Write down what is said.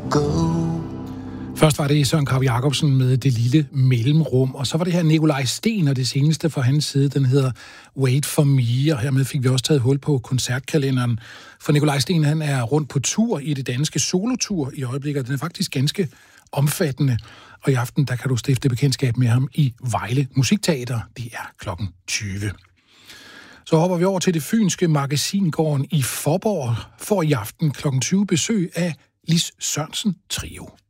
go. Først var det Søren Kragh Jacobsen med Det lille mellemrum, og så var det her Nikolaj Sten, og det seneste fra hans side, den hedder Wait for Me, og hermed fik vi også taget hul på koncertkalenderen. For Nikolaj Sten, han er rundt på tur i det danske solotur i øjeblikket, og den er faktisk ganske omfattende. Og i aften, der kan du stifte bekendtskab med ham i Vejle Musikteater. Det er klokken 20. Så hopper vi over til det fynske Magasingården i Fåborg, for i aften klokken 20 besøg af Lis Sørensen Trio.